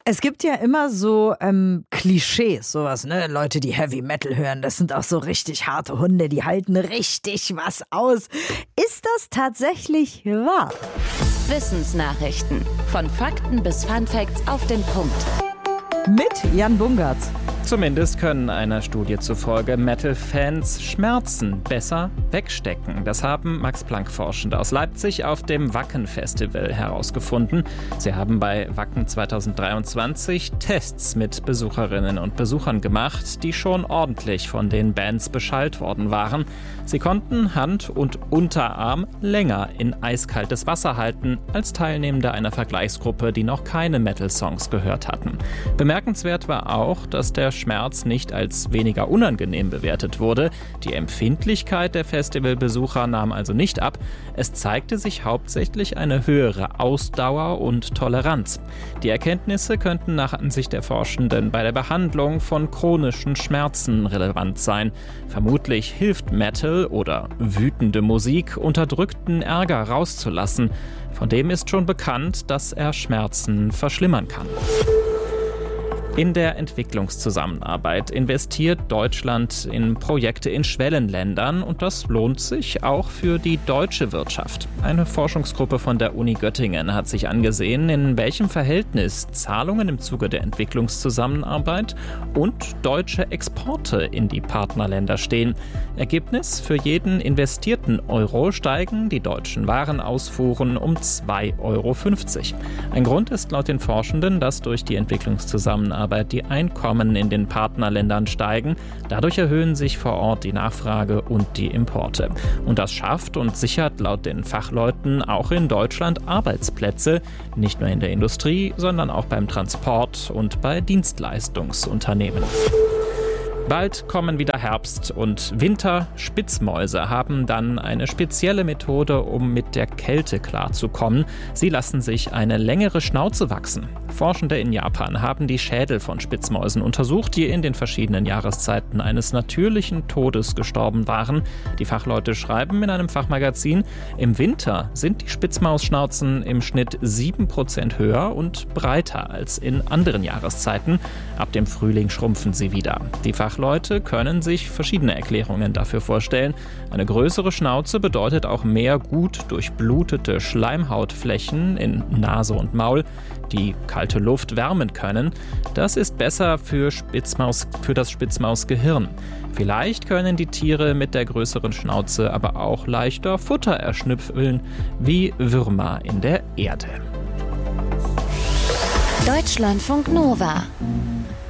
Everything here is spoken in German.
Es gibt ja immer so Klischees, sowas, ne? Leute, die Heavy Metal hören, das sind auch so richtig harte Hunde, die halten richtig was aus. Ist das tatsächlich wahr? Wissensnachrichten. Von Fakten bis Funfacts auf den Punkt. Mit Jan Bungartz. Zumindest können einer Studie zufolge Metal-Fans Schmerzen besser wegstecken. Das haben Max-Planck-Forschende aus Leipzig auf dem Wacken-Festival herausgefunden. Sie haben bei Wacken 2023 Tests mit Besucherinnen und Besuchern gemacht, die schon ordentlich von den Bands beschallt worden waren. Sie konnten Hand und Unterarm länger in eiskaltes Wasser halten als Teilnehmende einer Vergleichsgruppe, die noch keine Metal-Songs gehört hatten. Bemerkenswert war auch, dass der Schmerz nicht als weniger unangenehm bewertet wurde. Die Empfindlichkeit der Festivalbesucher nahm also nicht ab. Es zeigte sich hauptsächlich eine höhere Ausdauer und Toleranz. Die Erkenntnisse könnten nach Ansicht der Forschenden bei der Behandlung von chronischen Schmerzen relevant sein. Vermutlich hilft Metal oder wütende Musik, unterdrückten Ärger rauszulassen. Von dem ist schon bekannt, dass er Schmerzen verschlimmern kann. In der Entwicklungszusammenarbeit investiert Deutschland in Projekte in Schwellenländern und das lohnt sich auch für die deutsche Wirtschaft. Eine Forschungsgruppe von der Uni Göttingen hat sich angesehen, in welchem Verhältnis Zahlungen im Zuge der Entwicklungszusammenarbeit und deutsche Exporte in die Partnerländer stehen. Ergebnis: Für jeden investierten Euro steigen die deutschen Warenausfuhren um 2,50 Euro. Ein Grund ist laut den Forschenden, dass durch die Entwicklungszusammenarbeit die Einkommen in den Partnerländern steigen. Dadurch erhöhen sich vor Ort die Nachfrage und die Importe. Und das schafft und sichert laut den Fachleuten auch in Deutschland Arbeitsplätze, nicht nur in der Industrie, sondern auch beim Transport und bei Dienstleistungsunternehmen. Bald kommen wieder Herbst und Winter. Spitzmäuse haben dann eine spezielle Methode, um mit der Kälte klarzukommen. Sie lassen sich eine längere Schnauze wachsen. Forschende in Japan haben die Schädel von Spitzmäusen untersucht, die in den verschiedenen Jahreszeiten eines natürlichen Todes gestorben waren. Die Fachleute schreiben in einem Fachmagazin: Im Winter sind die Spitzmausschnauzen im Schnitt 7% höher und breiter als in anderen Jahreszeiten. Ab dem Frühling schrumpfen sie wieder. Die Fachleute können sich verschiedene Erklärungen dafür vorstellen. Eine größere Schnauze bedeutet auch mehr gut durchblutete Schleimhautflächen in Nase und Maul, die kalte Luft wärmen können. Das ist besser für das Spitzmausgehirn. Vielleicht können die Tiere mit der größeren Schnauze aber auch leichter Futter erschnüffeln, wie Würmer in der Erde. Deutschlandfunk Nova